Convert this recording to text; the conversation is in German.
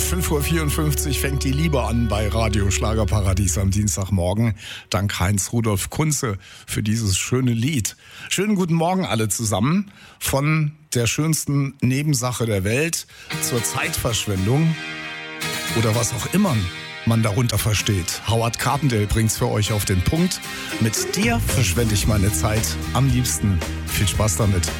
5:54 Uhr fängt die Liebe an bei Radio Schlagerparadies am Dienstagmorgen. Dank Heinz Rudolf Kunze für dieses schöne Lied. Schönen guten Morgen alle zusammen. Von der schönsten Nebensache der Welt zur Zeitverschwendung oder was auch immer man darunter versteht. Howard Carpendale bringt's für euch auf den Punkt. Mit dir verschwende ich meine Zeit am liebsten. Viel Spaß damit.